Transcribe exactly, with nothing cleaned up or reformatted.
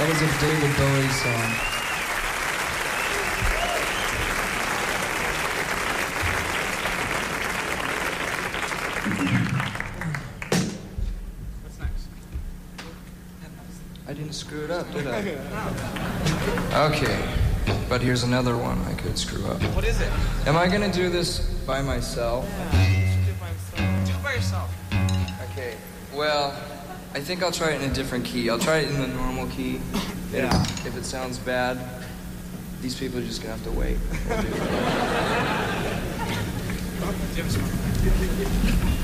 That was a David Bowie song. What's next? I didn't screw it up, did I? Okay, but here's another one I could screw up. What is it? Am I gonna do this by myself? Yeah, you should do it by yourself. Do it by yourself. Okay, well, I think I'll try it in a different key. I'll try it in the normal key. Yeah. If, if it sounds bad, these people are just gonna have to wait. We'll do it. Oh, do you have a song?